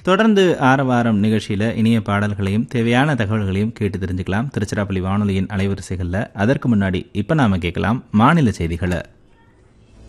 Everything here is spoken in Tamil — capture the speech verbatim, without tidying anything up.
தொடர்ந்து ஆரவாரம் நிகழ்ச்சியில் இனிய பாடல்களையும் தேவையான தகவல்களையும் கேட்டு தெரிஞ்சுக்கலாம் திருச்சிராப்பள்ளி வானொலியின் அலைவரிசைகளில். அதற்கு முன்னாடி இப்போ நாம கேட்கலாம் மாநில செய்திகளை.